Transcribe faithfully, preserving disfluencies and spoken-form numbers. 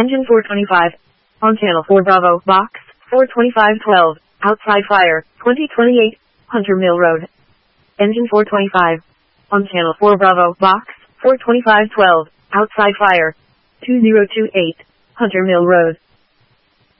Engine four twenty-five. On channel four Bravo, box, four twenty-five twelve, outside fire, twenty twenty-eight, Hunter Mill Road. Engine four twenty-five. On channel four Bravo, box, four twenty-five twelve, outside fire, two zero two eight, Hunter Mill Road.